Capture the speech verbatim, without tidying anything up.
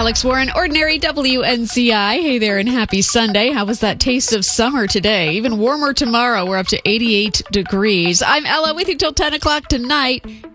Alex Warren, Ordinary W N C I. Hey there and happy Sunday. How was that taste of summer today? Even warmer tomorrow. We're up to eighty-eight degrees. I'm Ella with you till ten o'clock tonight.